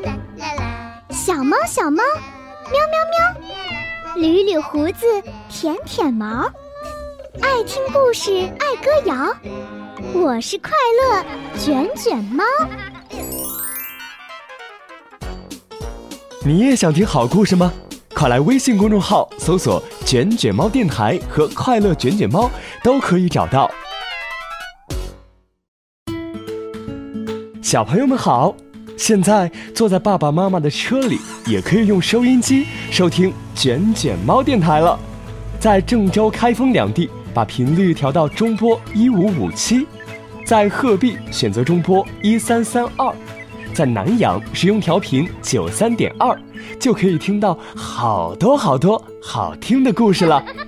小猫小猫，喵喵喵，捋捋胡子，舔舔毛，爱听故事，爱歌谣。我是快乐卷卷猫。 你也想听好故事吗？快来微信公众号搜索卷卷猫电台和快乐卷卷猫，都可以找到。小朋友们好，现在坐在爸爸妈妈的车里，也可以用收音机收听卷卷猫电台了。在郑州、开封两地把频率调到中波1557，在鹤壁选择中波1332，在南阳使用调频93.2，就可以听到好多好听的故事了。